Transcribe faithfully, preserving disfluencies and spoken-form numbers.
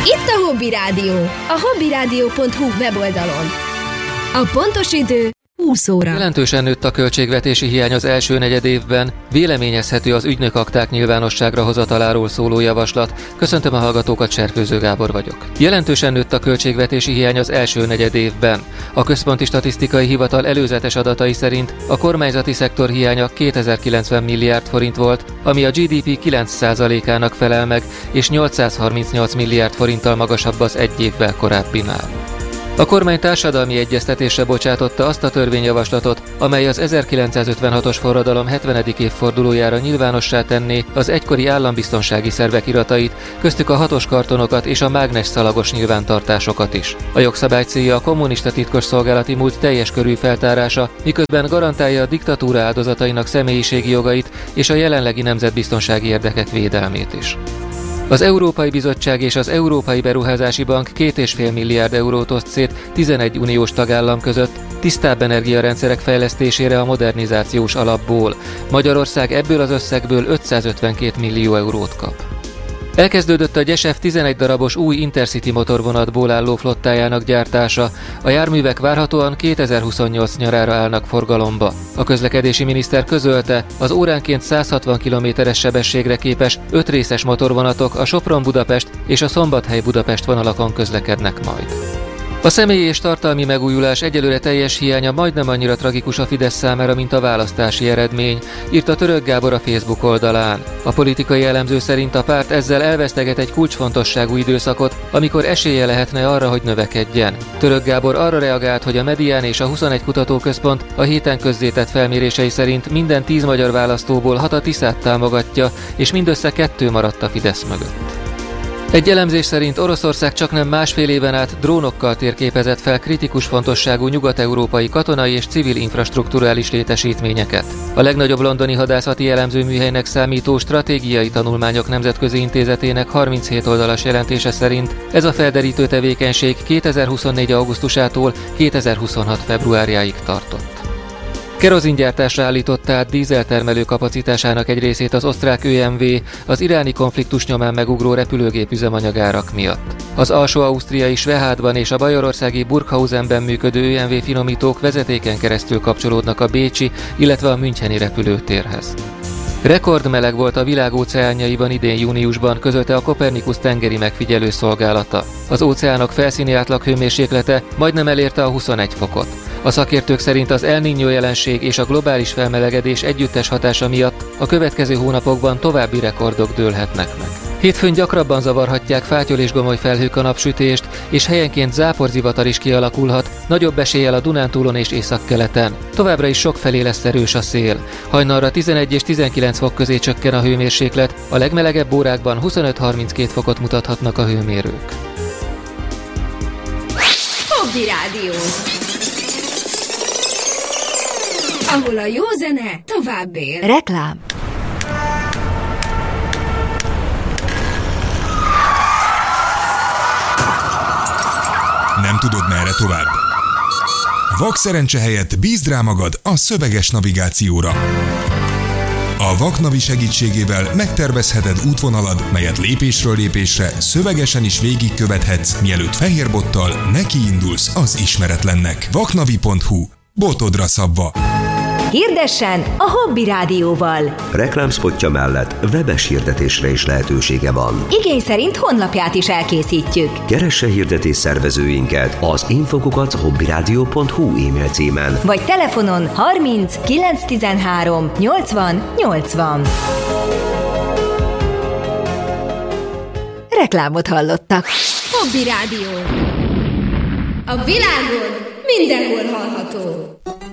Itt a Hobby Rádió, a hobbyradio pont hu weboldalon. A pontos idő húsz óra. Jelentősen nőtt a költségvetési hiány az első negyedévben, véleményezhető az ügynökakták nyilvánosságra hozataláról szóló javaslat. Köszöntöm a hallgatókat, Cserkőző Gábor vagyok. Jelentősen nőtt a költségvetési hiány az első negyedévben. A Központi Statisztikai Hivatal előzetes adatai szerint a kormányzati szektor hiánya kétezer-kilencven milliárd forint volt, ami a gé dé pé kilenc százalékának felel meg, és nyolcszázharmincnyolc milliárd forinttal magasabb az egy évvel korábbinál. A kormány társadalmi egyeztetésre bocsátotta azt a törvényjavaslatot, amely az ezerkilencszázötvenhatos forradalom hetvenedik évfordulójára nyilvánossá tenné az egykori állambiztonsági szervek iratait, köztük a hatos kartonokat és a mágnesszalagos nyilvántartásokat is. A jogszabály célja a kommunista titkosszolgálati múlt teljes körű feltárása, miközben garantálja a diktatúra áldozatainak személyiségi jogait és a jelenlegi nemzetbiztonsági érdekek védelmét is. Az Európai Bizottság és az Európai Beruházási Bank két egész öt milliárd eurót oszt szét tizenegy uniós tagállam között tisztább energiarendszerek fejlesztésére a modernizációs alapból. Magyarország ebből az összegből ötszázötvenkét millió eurót kap. Elkezdődött a Gyesef tizenegy darabos új Intercity motorvonatból álló flottájának gyártása. A járművek várhatóan kétezer-huszonnyolc nyarára állnak forgalomba. A közlekedési miniszter közölte, az óránként száz hatvan kilométeres sebességre képes öt részes motorvonatok a Sopron-Budapest és a Szombathely-Budapest vonalakon közlekednek majd. A személyi és tartalmi megújulás egyelőre teljes hiánya majdnem annyira tragikus a Fidesz számára, mint a választási eredmény, írta Török Gábor a Facebook oldalán. A politikai elemző szerint a párt ezzel elveszteget egy kulcsfontosságú időszakot, amikor esélye lehetne arra, hogy növekedjen. Török Gábor arra reagált, hogy a Medián és a huszonegy kutatóközpont a héten közzétett felmérései szerint minden tíz magyar választóból hat a Tiszát támogatja, és mindössze kettő maradt a Fidesz mögött. Egy elemzés szerint Oroszország csaknem másfél éven át drónokkal térképezett fel kritikus fontosságú nyugat-európai katonai és civil infrastrukturális létesítményeket. A legnagyobb londoni hadászati elemzőműhelynek számító Stratégiai Tanulmányok Nemzetközi Intézetének harminchét oldalas jelentése szerint ez a felderítő tevékenység kétezer-huszonnégy augusztusától kétezer-huszonhat februárjáig tartott. Kerozingyártásra állította át dízeltermelő kapacitásának egy részét az osztrák ö em vé az iráni konfliktus nyomán megugró repülőgép üzemanyagárak miatt. Az alsó-ausztriai Svehádban és a bajorországi Burghausenben működő ö em vé finomítók vezetéken keresztül kapcsolódnak a bécsi, illetve a müncheni repülőtérhez. Rekordmeleg volt a világ óceánjaiban idén júniusban, közölte a Copernicus tengeri megfigyelő szolgálata. Az óceánok felszíni átlaghőmérséklete majdnem elérte a huszonegy fokot. A szakértők szerint az El Niño jelenség és a globális felmelegedés együttes hatása miatt a következő hónapokban további rekordok dőlhetnek meg. Hétfőn gyakrabban zavarhatják fátyol és gomoly felhők a napsütést, és helyenként záporzivatar is kialakulhat, nagyobb eséllyel a Dunántúlon és északkeleten. Továbbra is sokfelé lesz erős a szél. Hajnalra tizenegy és tizenkilenc fok közé csökken a hőmérséklet, a legmelegebb órákban huszonöt-harminckét fokot mutathatnak a hőmérők. Hobby Rádió, ahol a jó zene tovább él. Reklám. Nem tudod, merre tovább? Vakszerencse helyett bízd rá magad a szöveges navigációra. A Vaknavi segítségével megtervezheted útvonalad, melyet lépésről lépésre szövegesen is végigkövethetsz, mielőtt fehérbottal nekiindulsz az ismeretlennek. vaknavi pont hu. Botodra szabva. Hirdessen a Hobby Rádióval. Reklámszpotja mellett webes hirdetésre is lehetősége van. Igény szerint honlapját is elkészítjük. Keresse hirdetés szervezőinket az infokukat hobbyradio pont hu e-mail címen. Vagy telefonon harminc kilenc tizenhárom nyolcvan nyolcvan. Reklámot hallottak. Hobby Rádió. A világon mindenhol hallható.